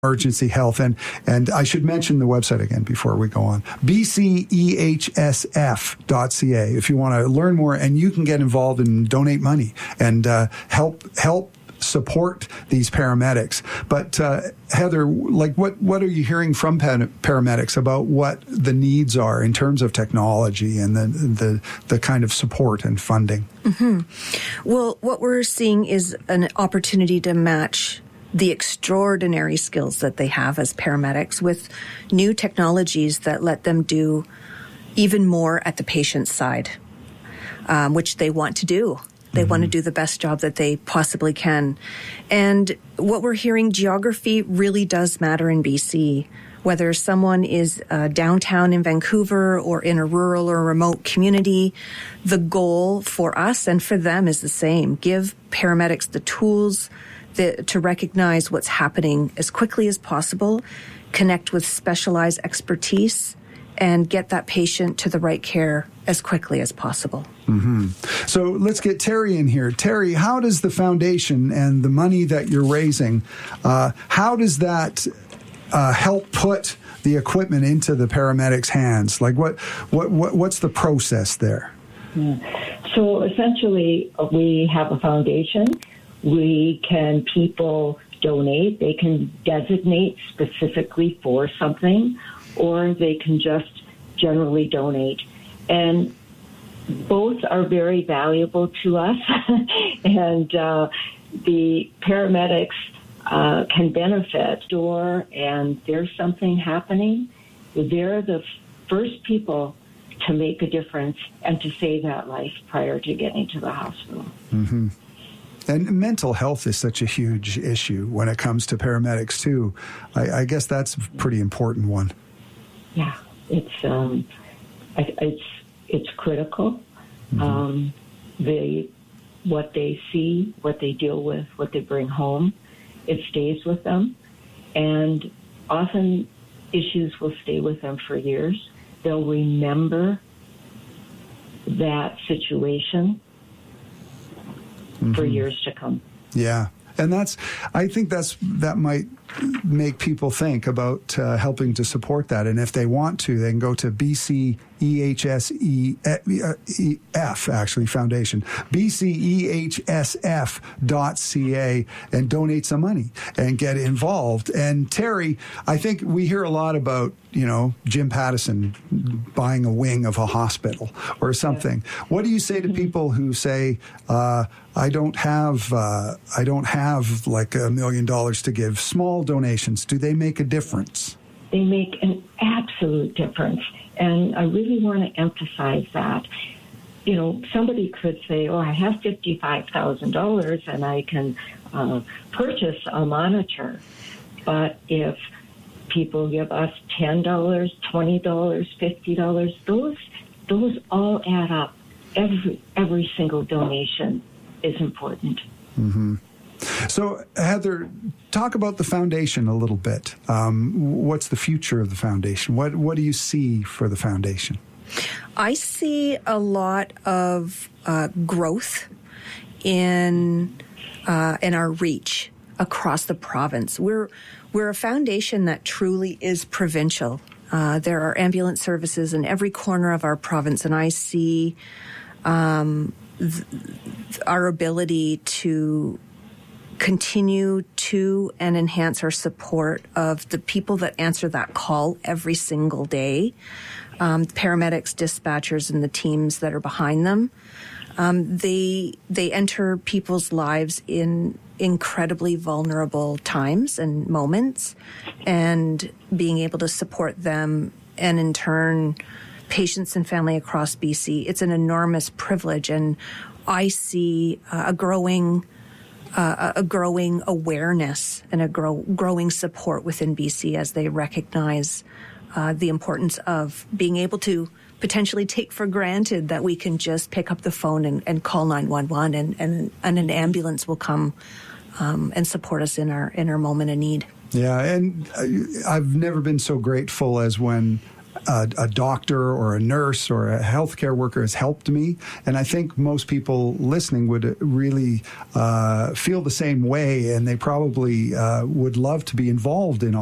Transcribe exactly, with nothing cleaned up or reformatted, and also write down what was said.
Emergency Health. And, and I should mention the website again before we go on. B C E H S F dot C A if you want to learn more, and you can get involved and donate money and uh, help help support these paramedics. But uh, Heather, like what, what are you hearing from paramedics about what the needs are in terms of technology and the the, the kind of support and funding? Mm-hmm. Well, what we're seeing is an opportunity to match the extraordinary skills that they have as paramedics with new technologies that let them do even more at the patient's side, um, which they want to do. They mm-hmm. want to do the best job that they possibly can. And what we're hearing, geography really does matter in B C. Whether someone is uh, downtown in Vancouver or in a rural or remote community, the goal for us and for them is the same. Give paramedics the tools The, to recognize what's happening as quickly as possible, connect with specialized expertise, and get that patient to the right care as quickly as possible. Mm-hmm. So let's get Terry in here. Terry, how does the foundation and the money that you're raising, uh, how does that uh, help put the equipment into the paramedics' hands? Like what, what, what what's the process there? Yeah. So essentially, we have a foundation. We can, people donate, they can designate specifically for something, or they can just generally donate. And both are very valuable to us. and uh, the paramedics uh, can benefit, or and there's something happening, they're the first people to make a difference and to save that life prior to getting to the hospital. Mm-hmm. And mental health is such a huge issue when it comes to paramedics, too. I, I guess that's a pretty important one. Yeah, it's um, it's it's critical. Mm-hmm. Um, they what they see, what they deal with, what they bring home, it stays with them, and often issues will stay with them for years. They'll remember that situation Mm-hmm. for years to come. Yeah. And that's, I think that's, that might make people think about uh, helping to support that. And if they want to, they can go to B C E H S F, actually, Foundation, B C E H S F dot C A, and donate some money and get involved. And Terry, I think we hear a lot about, you know, Jim Pattison buying a wing of a hospital or something. Yeah. What do you say to people who say, uh, I don't have, uh, I don't have like a million dollars to give? Small donations, do they make a difference? They make an absolute difference. And I really want to emphasize that. You know, somebody could say, oh, I have fifty-five thousand dollars and I can uh, purchase a monitor. But if people give us ten dollars, twenty dollars, fifty dollars, those those all add up. Every every single donation is important. Mm-hmm. So, Heather, talk about the foundation a little bit. Um, what's the future of the foundation? What what do you see for the foundation? I see a lot of uh, growth in uh, in our reach across the province. We're we're a foundation that truly is provincial. Uh, there are ambulance services in every corner of our province, and I see um, th- our ability to continue to and enhance our support of the people that answer that call every single day, um, paramedics, dispatchers, and the teams that are behind them. Um, they they enter people's lives in incredibly vulnerable times and moments, and being able to support them and in turn patients and family across B C, it's an enormous privilege. And I see uh, a growing Uh, a growing awareness and a grow, growing support within B C as they recognize uh, the importance of being able to potentially take for granted that we can just pick up the phone and, and call nine one one and, and, and an ambulance will come um, and support us in our in our moment of need. Yeah, and I've never been so grateful as when a, a doctor or a nurse or a healthcare worker has helped me. And I think most people listening would really uh, feel the same way, and they probably uh, would love to be involved in